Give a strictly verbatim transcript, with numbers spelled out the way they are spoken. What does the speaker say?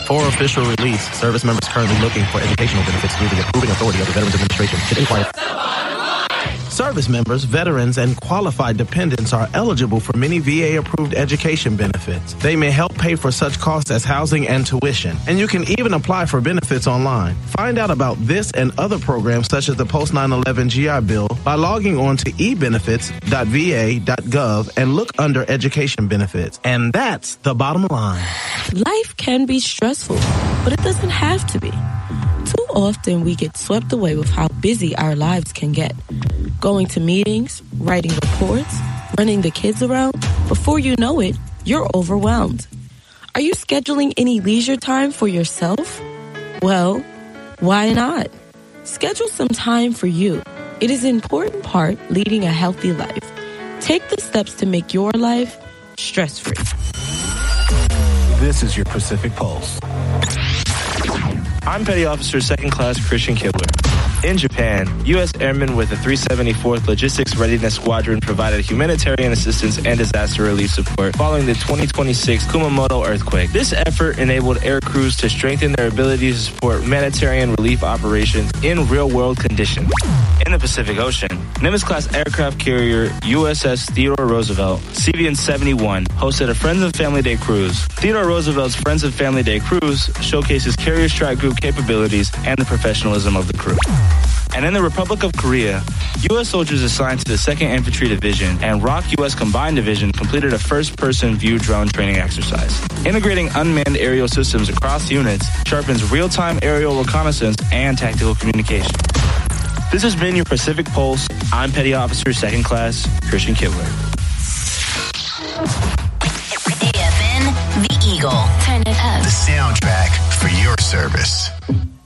For official release, service members currently looking for educational benefits through the approving authority of the Veterans Administration should inquire. Service members, veterans, and qualified dependents are eligible for many V A-approved education benefits. They may help pay for such costs as housing and tuition, and you can even apply for benefits online. Find out about this and other programs such as the post nine eleven G I Bill by logging on to e benefits dot v a dot gov and look under education benefits. And that's the bottom line. Life can be stressful, but it doesn't have to be. Too often we get swept away with how busy our lives can get. Going to meetings, writing reports, running the kids around. Before you know it, you're overwhelmed. Are you scheduling any leisure time for yourself? Well, why not? Schedule some time for you. It is an important part leading a healthy life. Take the steps to make your life stress-free. This is your Pacific Pulse. I'm Petty Officer Second Class Christian Kibler. In Japan, U S airmen with the three seventy-fourth Logistics Readiness Squadron provided humanitarian assistance and disaster relief support following the twenty twenty-six Kumamoto earthquake. This effort enabled air crews to strengthen their ability to support humanitarian relief operations in real-world conditions. In the Pacific Ocean, Nimitz-class aircraft carrier U S S Theodore Roosevelt, C V N seventy-one, hosted a Friends and Family Day cruise. Theodore Roosevelt's Friends and Family Day cruise showcases carrier strike group capabilities and the professionalism of the crew. And in the Republic of Korea, U S soldiers assigned to the second Infantry Division and R O C U S Combined Division completed a first-person view drone training exercise. Integrating unmanned aerial systems across units sharpens real-time aerial reconnaissance and tactical communication. This has been your Pacific Pulse. I'm Petty Officer Second Class Christian Kibler. A F N, The Eagle. Turn it up. The soundtrack for your service.